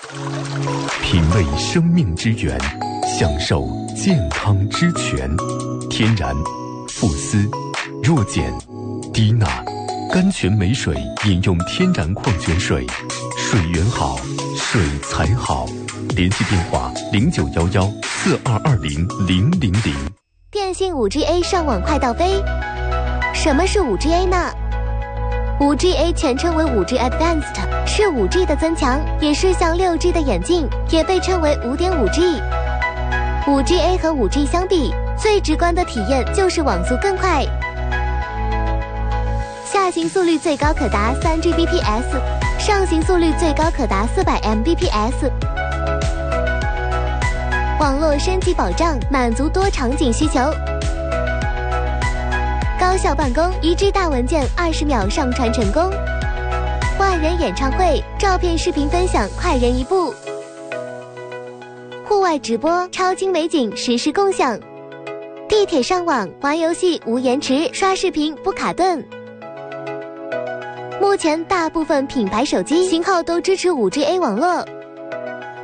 品味生命之源，享受健康之泉。天然、富斯、弱碱、低钠，甘泉美水饮用天然矿泉水，水源好，水才好。联系电话0911422000。 电信 5G-A 上网快到飞。什么是 5G-A 呢？ 5G-A 全称为 5G Advanced， 是 5G 的增强，也是向 6G 的演进，也被称为 5.5G。 5G-A 和 5G 相比，最直观的体验就是网速更快，下行速率最高可达 3Gbps， 上行速率最高可达400 Mbps。网络升级保障，满足多场景需求。高效办公，1G 大文件20秒上传成功。万人演唱会，照片视频分享快人一步。户外直播，超清美景实时共享。地铁上网，玩游戏无延迟，刷视频不卡顿。目前大部分品牌手机型号都支持 5G-A 网络。